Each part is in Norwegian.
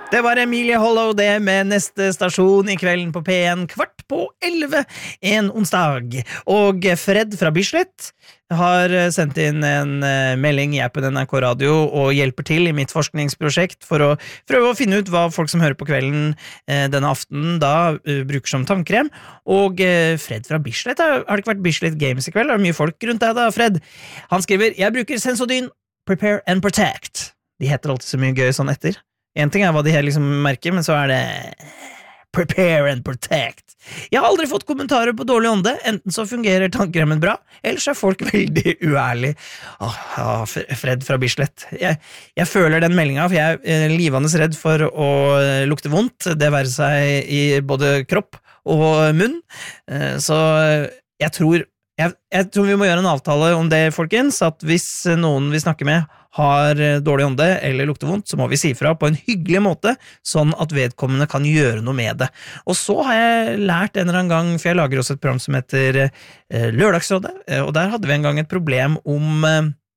Det var Emilie Hollow det med neste stasjon I kvelden på P1 11:15 en onsdag. Og Fred fra Bislett har sendt inn en melding I appen NRK Radio og hjelper til I mitt forskningsprosjekt for å prøve å finne ut hva folk som hører på kvelden denne aftenen da bruker som tannkrem. Og Fred fra Bislett, har det ikke vært Bislett Games I kveld? Er det mye folk rundt deg da, Fred? Han skriver, jeg bruker Sensodyne, Prepare and Protect. De heter alltid så mye gøy sånn etter. En ting hva de her liksom merker, men så det Prepare and Protect. Jeg har aldri fått kommentarer på dårlig ånde, enten så fungerer tannkremen bra, eller så folk veldig uærlige. Fred fra Bislett. Jeg føler den meldingen, for jeg livende redd for å lukte vondt, det være seg I både kropp og munn, så jeg tror vi må gjøre en avtale om det, folkens, at hvis noen vi snakker med har dårlig ånde eller lukter vondt, så må vi si fra på en hyggelig måte, sånn at vedkommende kan gjøre noe med det. Og så har jeg lært en eller annen gang, for jeg lager også et program som heter Lørdagsrådet, og der hadde vi en gang et problem om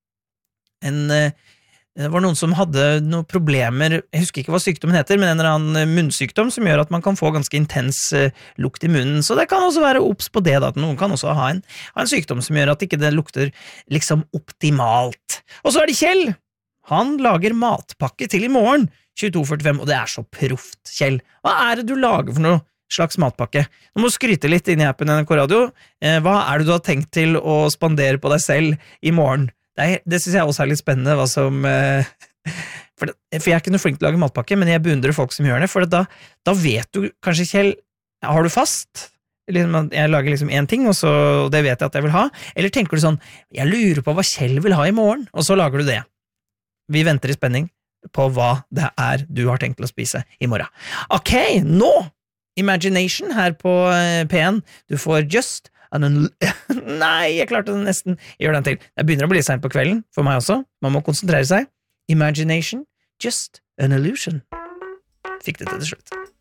det var noen som hadde noen problemer, jeg husker ikke hva sykdommen heter, men en eller annen munnsykdom som gjør at man kan få ganske intens lukt I munnen, så det kan også være obs på det da, at noen kan også ha en sykdom som gjør at ikke det lukter liksom optimalt. Og så det Kjell, han lager matpakke til I morgen, 22:45, og det så proft, Kjell. Hva det du lager for noe slags matpakke? Du må skryte litt inn I appen NRK Radio, hva det du har tenkt til å spandere på deg selv I morgen? Det synes jeg også litt spennende hva som for jeg ikke noe flink til å lage matpakke, men jeg beundrer folk som gjør det, for da vet du kanskje, Kjell, har du fast? Jeg lager liksom en ting, og det vet jeg at jeg vil ha, eller tenker du sånn, jeg lurer på hva Kjell vil ha I morgen, og så lager du det. Vi venter I spenning på hva det du har tenkt til å spise I morgen. Ok, nå! Imagination her på P1. Du får Just Nei, jeg klarte det nesten. Gjør den til. Det begynner å bli sent på kvelden, for meg også. Man må konsentrere seg. Imagination, just an illusion. Fikk det til slutt.